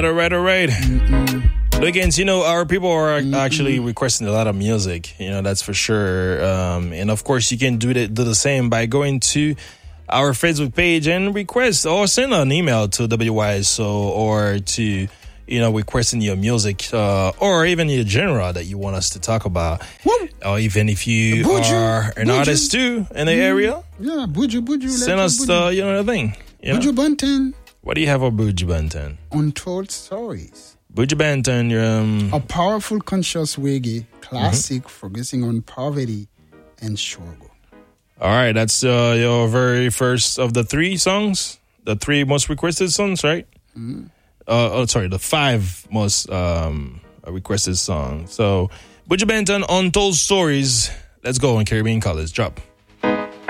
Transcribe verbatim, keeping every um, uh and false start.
right, all right, all right. Again, you know, our people are Mm-mm. actually requesting a lot of music. You know, that's for sure. Um, and of course, you can do, the, do the same by going to our Facebook page and request or send an email to W Y S O or to, you know, requesting your music uh, or even your genre that you want us to talk about. Woo. Or even if you Buju, are an Buju. artist too in the mm. area. Yeah, Buju, Buju. Send us, Buju. Uh, you know, the thing. You Buju know? Banton. What do you have for Buju Banton? Untold Stories. Buju Banton, you're... Um... A powerful conscious reggae classic mm-hmm. focusing on poverty and struggle. All right, that's uh, your very first of the three songs, the three most requested songs, right? Mm-hmm. Uh, oh, sorry, the five most um, requested songs. So, Buju Banton, Untold Stories. Let's go on Caribbean Colors. Drop.